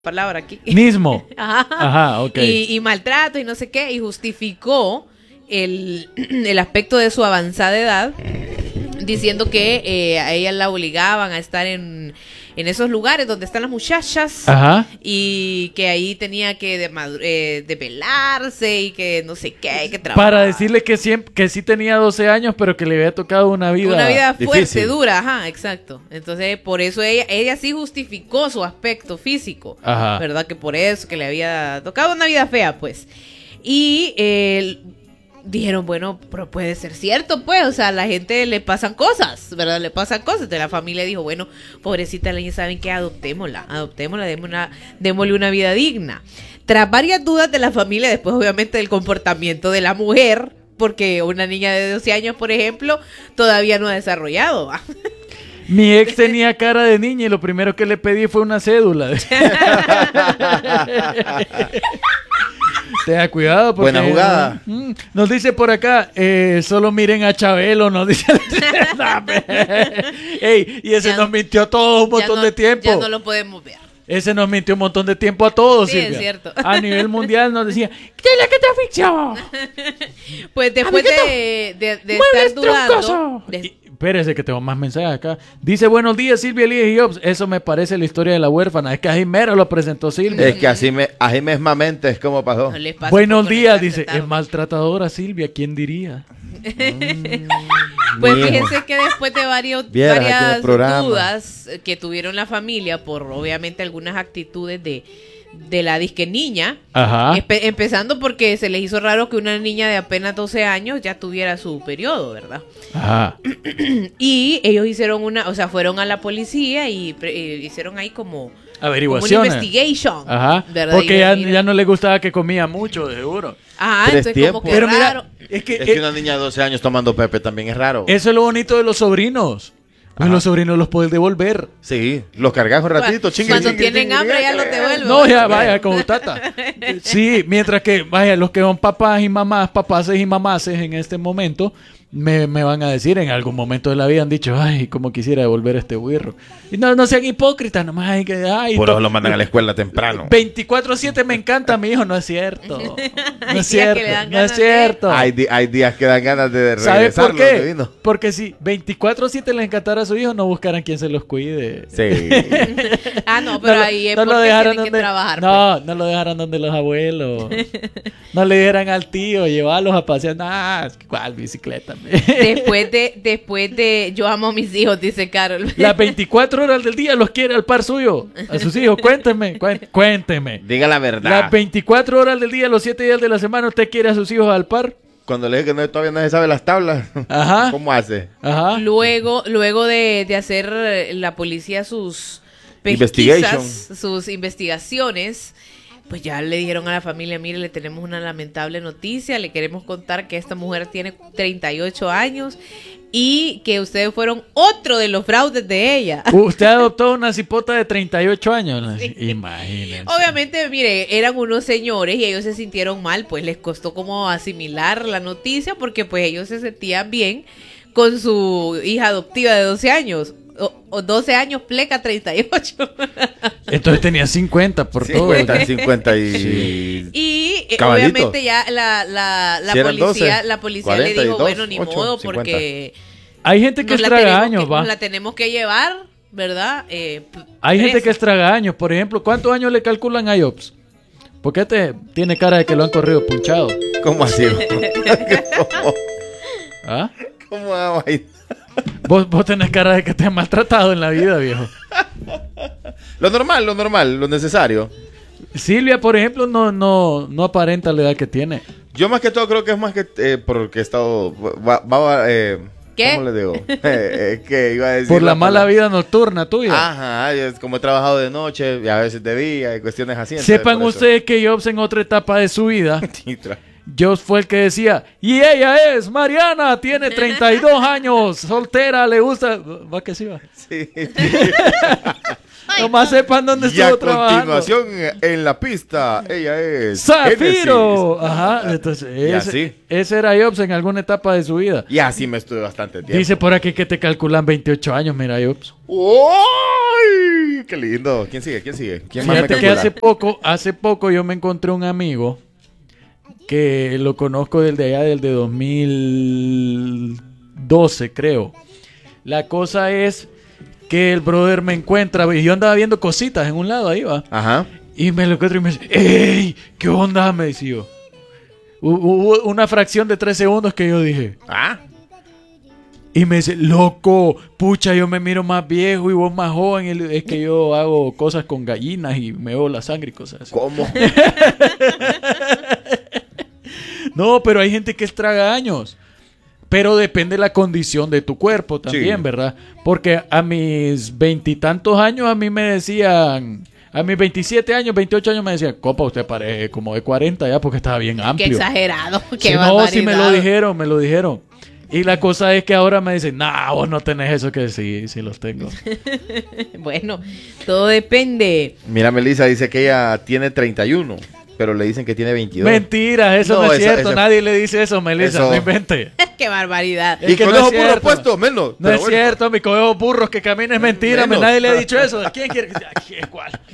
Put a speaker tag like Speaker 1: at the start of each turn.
Speaker 1: palabra aquí.
Speaker 2: Mismo.
Speaker 1: Ajá.
Speaker 2: Ajá, ok.
Speaker 1: Y maltrato y no sé qué, y justificó el aspecto de su avanzada edad, diciendo que a ella la obligaban a estar en esos lugares donde están las muchachas.
Speaker 2: Ajá.
Speaker 1: Y que ahí tenía que depelarse y que no sé qué, que trabajar.
Speaker 2: Para decirle que sí tenía 12 años, pero que le había tocado una vida
Speaker 1: fuerte,
Speaker 2: difícil.
Speaker 1: dura, ajá, exacto. Entonces, por eso ella sí justificó su aspecto físico,
Speaker 2: Ajá.
Speaker 1: ¿verdad? Que por eso que le había tocado una vida fea, pues. Y dijeron, bueno, pero puede ser cierto, pues, o sea, a la gente le pasan cosas, ¿verdad? Le pasan cosas. De la familia dijo, bueno, pobrecita la niña, ¿saben qué? Adoptémosla, démosle una vida digna. Tras varias dudas de la familia, después obviamente del comportamiento de la mujer, porque una niña de 12 años, por ejemplo, todavía no ha desarrollado, ¿va?
Speaker 2: Mi ex tenía cara de niña y lo primero que le pedí fue una cédula. Tenga cuidado porque...
Speaker 3: Buena jugada.
Speaker 2: Nos dice por acá, solo miren a Chabelo, nos dice... Ey, y ese
Speaker 1: Ya,
Speaker 2: nos mintió a todos un montón de tiempo.
Speaker 1: Ya no lo podemos ver.
Speaker 2: Ese nos mintió un montón de tiempo a todos,
Speaker 1: Sí,
Speaker 2: Silvia.
Speaker 1: es cierto.
Speaker 2: A nivel mundial nos decía, ¡dile que te asfixió!
Speaker 1: Pues después de estar dudando...
Speaker 2: Espérese que tengo más mensajes acá. Dice, buenos días, Silvia, Elías y Jobs. Eso me parece la historia de la huérfana. Es que así mero lo presentó Silvia.
Speaker 3: Es que así mismamente es como pasó.
Speaker 1: No les pasa
Speaker 2: Buenos
Speaker 1: por
Speaker 2: días,
Speaker 1: ponerse a
Speaker 2: dice.
Speaker 1: sentar.
Speaker 2: Es maltratadora Silvia, ¿quién diría?
Speaker 1: Pues
Speaker 3: Mijo.
Speaker 1: fíjense que después de
Speaker 3: Vieras aquí en el
Speaker 1: varias
Speaker 3: programa.
Speaker 1: dudas que tuvieron la familia por obviamente algunas actitudes de la disque niña,
Speaker 2: Ajá.
Speaker 1: empezando porque se les hizo raro que una niña de apenas 12 años ya tuviera su periodo, ¿verdad?
Speaker 2: Ajá.
Speaker 1: Y ellos hicieron fueron a la policía y hicieron ahí como
Speaker 2: Averiguaciones.
Speaker 1: una investigation,
Speaker 2: Ajá.
Speaker 1: ¿verdad?
Speaker 2: Porque
Speaker 1: Y
Speaker 2: ya
Speaker 1: mira.
Speaker 2: no le gustaba que comía mucho, de seguro.
Speaker 1: Ajá,
Speaker 3: Tres
Speaker 1: entonces
Speaker 3: tiempos.
Speaker 1: como que
Speaker 2: Pero
Speaker 1: raro.
Speaker 2: mira, es que,
Speaker 3: Es que una niña de 12 años tomando Pepe también es raro.
Speaker 2: eso es lo bonito de los sobrinos. Pues
Speaker 3: Ajá.
Speaker 2: los sobrinos los puedes devolver.
Speaker 3: Sí, los cargas un ratito, chingue,
Speaker 1: Cuando
Speaker 3: chingue,
Speaker 1: tienen
Speaker 3: chingue,
Speaker 1: hambre
Speaker 3: chingue.
Speaker 1: ya los devuelven.
Speaker 2: No, ya vaya, como tata. Sí, mientras que, vaya, los que son papás y mamás, papaces y mamaces en este momento, me van a decir en algún momento de la vida, han dicho, ay, como quisiera devolver este birro. Y no sean hipócritas, nomás hay que, ay.
Speaker 3: Por eso lo mandan a la escuela temprano.
Speaker 2: 24/7 me encanta, mi hijo, no es cierto. No
Speaker 1: Hay
Speaker 2: es
Speaker 1: días que
Speaker 2: cierto,
Speaker 1: le dan
Speaker 2: no es
Speaker 1: ganas de-
Speaker 2: cierto.
Speaker 3: Hay días que dan ganas de
Speaker 2: ¿Sabes por
Speaker 3: regresarlo
Speaker 2: qué?
Speaker 3: donde vino.
Speaker 2: Porque si 24/7 les encantara a su hijo, no buscaran quien se los cuide.
Speaker 3: Sí.
Speaker 1: Ah, no, pero ahí es
Speaker 2: no
Speaker 1: porque
Speaker 2: lo dejaron
Speaker 1: tienen que
Speaker 2: donde,
Speaker 1: trabajar.
Speaker 2: no lo dejaron donde los abuelos. No le dieran al tío, llevarlos a pasear. Nah, ¿cuál bicicleta?
Speaker 1: Pues. Después de yo amo a mis hijos, dice Carol.
Speaker 2: Las 24 horas del día los quiere al par suyo. A sus hijos, cuénteme.
Speaker 3: Diga la verdad.
Speaker 2: Las 24 horas del día, los 7 días de la semana, ¿usted quiere a sus hijos al par?
Speaker 3: Cuando le dije que todavía no se sabe las tablas,
Speaker 2: Ajá.
Speaker 3: ¿cómo hace?
Speaker 2: Ajá.
Speaker 1: Luego de hacer la policía sus
Speaker 3: Investigation.
Speaker 1: pesquisas, sus investigaciones, pues ya le dijeron a la familia, mire, le tenemos una lamentable noticia, le queremos contar que esta mujer tiene 38 años y que ustedes fueron otro de los fraudes de ella.
Speaker 2: Usted adoptó una cipota de 38 años. Sí. Imagínense.
Speaker 1: Obviamente, mire, eran unos señores y ellos se sintieron mal, pues les costó como asimilar la noticia porque pues ellos se sentían bien con su hija adoptiva de 12 años. O 12 años pleca 38.
Speaker 2: Entonces tenía 50 por todo.
Speaker 3: 50 y...
Speaker 1: Y
Speaker 3: Caballito.
Speaker 1: obviamente ya la
Speaker 3: Si eran
Speaker 1: policía
Speaker 3: 12,
Speaker 1: le dijo,
Speaker 3: 42,
Speaker 1: bueno, ni
Speaker 3: 8,
Speaker 1: modo,
Speaker 3: 50.
Speaker 1: porque
Speaker 2: Hay gente que es tragaños, va.
Speaker 1: nos la tenemos que llevar, ¿verdad?
Speaker 2: Hay gente
Speaker 1: presa.
Speaker 2: que es tragaños. Por ejemplo, ¿cuántos años le calculan a Jobs? Porque tiene cara de que lo han corrido punchado.
Speaker 3: ¿Cómo así?
Speaker 2: ¿Ah?
Speaker 3: ¿Cómo vamos a ir?
Speaker 2: Vos tenés cara de que te han maltratado en la vida, viejo.
Speaker 3: Lo normal, lo necesario.
Speaker 2: Silvia, por ejemplo, no aparenta la edad que tiene.
Speaker 3: Yo más que todo creo que es más que porque he estado...
Speaker 1: ¿Qué?
Speaker 3: ¿Cómo le digo? Que iba a decir
Speaker 2: Por la mala
Speaker 3: palabra.
Speaker 2: vida nocturna tuya.
Speaker 3: Ajá, es como he trabajado de noche y a veces de día y cuestiones así. entonces,
Speaker 2: Sepan
Speaker 3: por eso.
Speaker 2: ustedes que Jobs en otra etapa de su vida,
Speaker 3: Titra.
Speaker 2: Jobs fue el que decía, y ella es Mariana, tiene 32 años, soltera, le gusta... ¿Va que sí va?
Speaker 3: Sí.
Speaker 2: Nomás sepan dónde
Speaker 3: Y a
Speaker 2: estuvo trabajando.
Speaker 3: continuación, en la pista, ella es
Speaker 2: ¡Zafiro!
Speaker 3: Génesis.
Speaker 2: Ajá, entonces
Speaker 3: Y así.
Speaker 2: ese era Jobs en alguna etapa de su vida.
Speaker 3: Y así me estuve bastante tiempo.
Speaker 2: Dice por aquí que te calculan 28 años, mira Jobs.
Speaker 3: ¡Uy! ¡Qué lindo! ¿Quién sigue? ¿Quién sigue? ¿Quién más me
Speaker 2: Fíjate que
Speaker 3: calcula?
Speaker 2: hace poco yo me encontré un amigo que lo conozco desde allá, del de 2012, creo. La cosa es que el brother me encuentra, y yo andaba viendo cositas en un lado, ahí va.
Speaker 3: Ajá.
Speaker 2: Y me lo encuentro y me dice, ¡ey! ¿Qué onda? Me decía yo. Hubo una fracción de 3 segundos que yo dije.
Speaker 3: Ah.
Speaker 2: Y me dice, loco, pucha, yo me miro más viejo y vos más joven. Y es que yo hago cosas con gallinas y me veo la sangre y cosas así.
Speaker 3: ¿Cómo?
Speaker 2: No, pero hay gente que es tragaños. Pero depende de la condición de tu cuerpo también,
Speaker 3: Sí.
Speaker 2: ¿verdad? Porque a mis 20 y tantos años a mí me decían... A mis 27 años, 28 años me decían, copa, usted parece como de 40 ya porque estaba bien
Speaker 1: Qué
Speaker 2: amplio.
Speaker 1: exagerado. Qué
Speaker 2: Sí, no,
Speaker 1: barbaridad.
Speaker 2: sí me lo dijeron. Y la cosa es que ahora me dicen, nah, vos no tenés eso, que sí los tengo.
Speaker 1: Bueno, todo depende.
Speaker 3: Mira, Melissa dice que ella tiene 31, pero le dicen que tiene 22.
Speaker 2: Mentira, eso no,
Speaker 3: No,
Speaker 2: es
Speaker 3: esa-
Speaker 2: cierto.
Speaker 3: esa-
Speaker 2: Nadie le dice eso, Melissa,
Speaker 3: Eso-
Speaker 2: no invente.
Speaker 1: Qué barbaridad.
Speaker 2: Es
Speaker 3: Y
Speaker 2: que
Speaker 3: con
Speaker 2: no es
Speaker 3: esos burros
Speaker 2: cierto.
Speaker 3: puestos, menos.
Speaker 2: No
Speaker 3: Pero
Speaker 2: es
Speaker 3: bueno.
Speaker 2: cierto, mi conejo burros que camina es mentira.
Speaker 3: Menos.
Speaker 2: Nadie le ha dicho eso. ¿Quién quiere que sea? ¿Cuál?